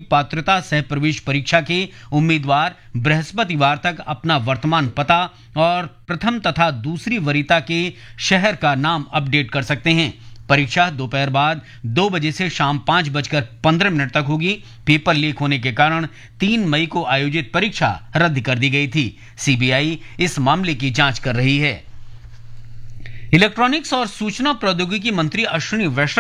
पात्रता सह प्रवेश परीक्षा के उम्मीदवार बृहस्पतिवार तक अपना वर्तमान पता और प्रथम तथा दूसरी वरीयता के शहर का नाम अपडेट कर सकते हैं। परीक्षा दोपहर बाद 2 बजे से शाम 5:15 तक होगी। पेपर लीक होने के कारण 3 मई को आयोजित परीक्षा रद्द कर दी गई थी। सीबीआई इस मामले की जांच कर रही है। इलेक्ट्रॉनिक्स और सूचना प्रौद्योगिकी मंत्री अश्विनी वैष्णव